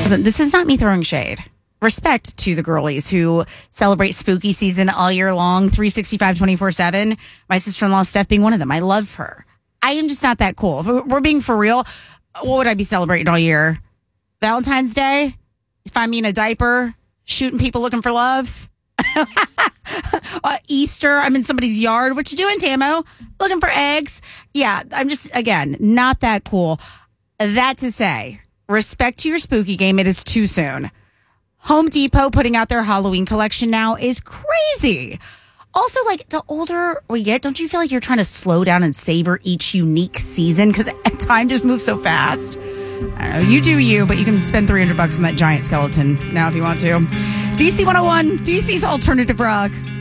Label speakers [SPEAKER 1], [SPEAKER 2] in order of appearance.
[SPEAKER 1] Listen, this is not me throwing shade. Respect to the girlies who celebrate spooky season all year long, 365, 24/7. My sister-in-law, Steph, being one of them. I love her. I am just not that cool. If we're being for real, what would I be celebrating all year? Valentine's Day? Find me in a diaper, shooting people looking for love? Easter, I'm in somebody's yard. What you doing, Tamo? Looking for eggs? Yeah, I'm just, again, not that cool. That to say, respect to your spooky game. It is too soon. Home Depot putting out their Halloween collection now is crazy. Also, like, the older we get, don't you feel like you're trying to slow down and savor each unique season? Because time just moves so fast. I don't know, you do you, but you can spend $300 on that giant skeleton now if you want to. DC 101, DC's Alternative Rock.